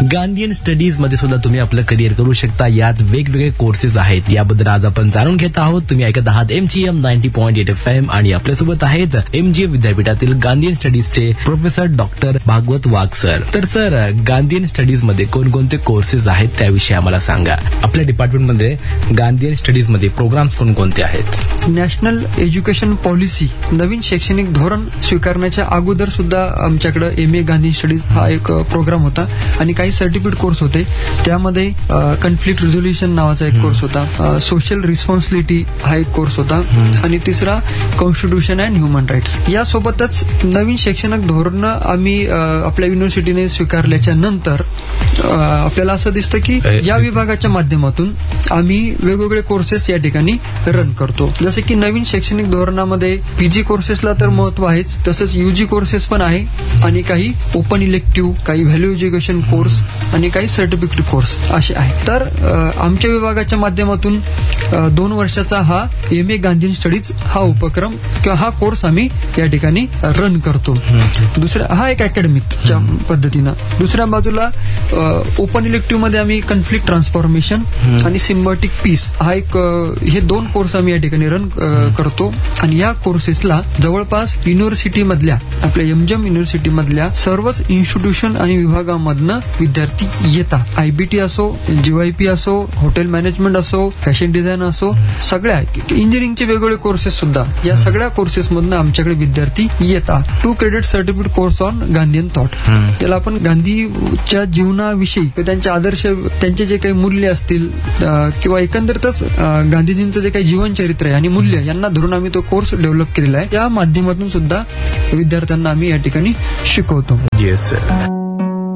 Gandhian studies मध्ये सुद्धा तुम्ही आपलं करिअर करू शकता. यात वेगवेगळे कोर्सेस आहेत. याबद्दल आज आपण जाणून घेत आहोत. तुम्ही ऐकत आहात MGM 90.8 FM आणि आपल्यासोबत आहेत MGM विद्यापीठातील गांधीयन स्टडीजचे प्रोफेसर डॉक्टर भागवत वाघ सर. तर सर, गांधीयन स्टडीज मध्ये कोणकोणते कोर्सेस आहेत त्याविषयी आम्हाला सांगा. आपल्या डिपार्टमेंटमध्ये गांधीयन स्टडीज मध्ये प्रोग्राम्स कोणकोणते आहेत? नॅशनल एज्युकेशन पॉलिसी नवीन शैक्षणिक धोरण स्वीकारण्याच्या अगोदर सुद्धा आमच्याकडे MA गांधी स्टडीज हा एक प्रोग्राम होता आणि काही सर्टिफिकेट कोर्स होते. त्यामध्ये कन्फ्लिक्ट रिझोल्युशन नावाचा एक कोर्स होता, सोशल रिस्पॉन्सिबिलिटी हा एक कोर्स होता आणि तिसरा कॉन्स्टिट्यूशन अँड ह्युमन राईट्स. यासोबतच नवीन शैक्षणिक धोरण आम्ही आपल्या युनिव्हर्सिटीने स्वीकारल्याच्या नंतर आपल्याला असं दिसतं की या विभागाच्या माध्यमातून आम्ही वेगवेगळे कोर्सेस या ठिकाणी रन करतो. जसे की नवीन शैक्षणिक धोरणामध्ये PG कोर्सेसला तर महत्व आहेच, तसंच UG कोर्सेस पण आहे आणि काही ओपन इलेक्टिव्ह, काही व्हॅल्यू एज्युकेशन कोर्स आणि काही सर्टिफिकेट कोर्स असे आहे. तर आमच्या विभागाच्या माध्यमातून 2 वर्षाचा हा MA गांधी स्टडीज हा उपक्रम किंवा हा कोर्स आम्ही या ठिकाणी रन करतो. दुसरा हा एक अकॅडमिकच्या पद्धतीनं. दुसऱ्या बाजूला ओपन इलेक्टिव्ह मध्ये आम्ही कन्फ्लिक्ट ट्रान्सफॉर्मेशन आणि सिम्बायोटिक पीस हा एक हे 2 कोर्स आम्ही या ठिकाणी रन करतो आणि या कोर्सेसला जवळपास युनिव्हर्सिटी मधल्या आपल्या MGM युनिव्हर्सिटी मधल्या सर्वच इन्स्टिट्यूशन आणि विभागामधनं विद्यार्थी येतात. IBT असो, GYP असो, हॉटेल मॅनेजमेंट असो, फॅशन डिझाईन असो, सगळ्या इंजिनिअरिंगचे वेगवेगळे कोर्सेस सुद्धा या सगळ्या कोर्सेस मधनं आमच्याकडे विद्यार्थी येतात. 2 credit certificate course on Gandhian thought. त्याला आपण गांधीच्या जीवनाविषयी त्यांचे आदर्श, त्यांचे जे काही मूल्य असतील किंवा एकंदरीतच गांधीजींचं जे काही जीवनचरित्र आहे आणि मूल्य यांना धरून आम्ही तो कोर्स डेव्हलप केलेला आहे. त्या माध्यमातून सुद्धा विद्यार्थ्यांना आम्ही या ठिकाणी शिकवतो. Yes sir.